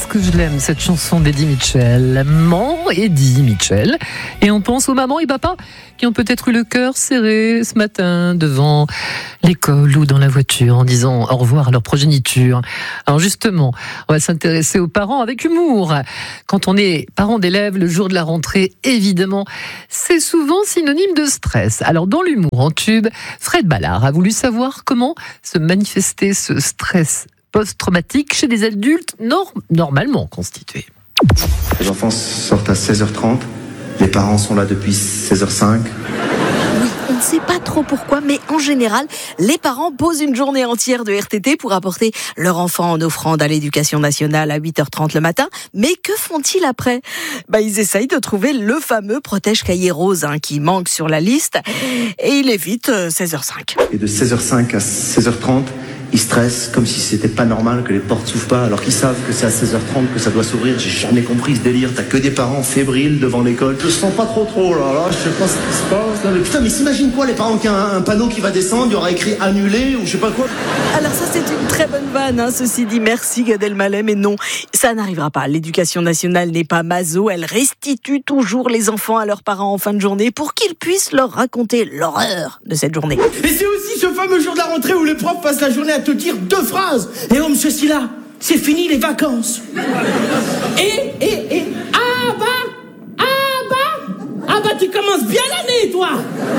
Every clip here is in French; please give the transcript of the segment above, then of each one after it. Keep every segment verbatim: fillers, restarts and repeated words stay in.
que je l'aime, cette chanson d'Eddie Mitchell. Maman, Eddie Mitchell. Et on pense aux mamans et papas qui ont peut-être eu le cœur serré ce matin devant l'école ou dans la voiture en disant au revoir à leur progéniture. Alors justement, on va s'intéresser aux parents avec humour. Quand on est parent d'élèves, le jour de la rentrée, évidemment, c'est souvent synonyme de stress. Alors dans l'humour en tube, Fred Ballard a voulu savoir comment se manifester ce stress post-traumatique chez des adultes nor- normalement constitués. Les enfants sortent à seize heures trente, les parents sont là depuis seize heures cinq. Oui, on ne sait pas trop pourquoi, mais en général, les parents posent une journée entière de R T T pour apporter leur enfant en offrande à l'éducation nationale à huit heures trente le matin. Mais que font-ils après ? Bah, ils essayent de trouver le fameux protège-cahier rose hein, qui manque sur la liste et il évite euh, seize heures cinq. Et de seize heures cinq à seize heures trente, ils stressent comme si c'était pas normal que les portes s'ouvrent pas, alors qu'ils savent que c'est à seize heures trente que ça doit s'ouvrir. J'ai jamais compris ce délire. T'as que des parents fébriles devant l'école. Je sens pas trop trop là, là, je sais pas ce qui se passe. Là. Mais putain, mais s'imagine quoi les parents qui ont un, un panneau qui va descendre, il y aura écrit annulé ou je sais pas quoi. Alors ça c'est une très bonne vanne, hein, ceci dit, merci Gad Elmaleh, mais non, ça n'arrivera pas. L'éducation nationale n'est pas maso, elle restitue toujours les enfants à leurs parents en fin de journée pour qu'ils puissent leur raconter l'horreur de cette journée. Et c'est aussi ce fameux jour de la rentrée où les profs passent la journée à te dire deux phrases. Et oh monsieur Silla, c'est fini les vacances. Et, et, et, ah bah, ah bah, ah bah tu commences bien l'année toi.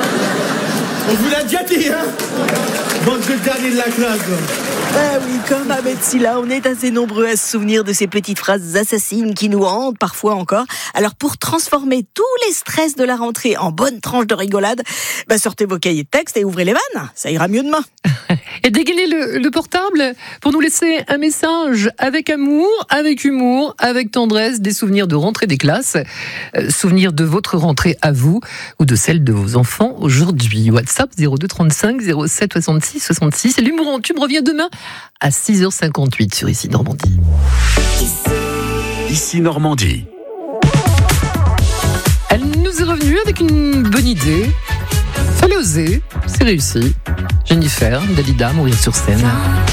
On vous l'a déjà dit, hein. Bande de dernier de la classe. Ah oui, comme Ahmed Silla, on est assez nombreux à se souvenir de ces petites phrases assassines qui nous hantent parfois encore. Alors pour transformer tous les stress de la rentrée en bonne tranche de rigolade, bah sortez vos cahiers de texte et ouvrez les vannes, ça ira mieux demain. Et dégainez le, le portable pour nous laisser un message avec amour, avec humour, avec tendresse, des souvenirs de rentrée des classes, euh, souvenirs de votre rentrée à vous ou de celle de vos enfants aujourd'hui. WhatsApp zéro deux trente-cinq zéro sept soixante-six soixante-six. Et l'humour en tube revient demain à six heures cinquante-huit sur Ici Normandie. Ici Normandie. Elle nous est revenue avec une bonne idée. Fallait oser, c'est réussi. Jennifer, Dalida, mourir sur scène.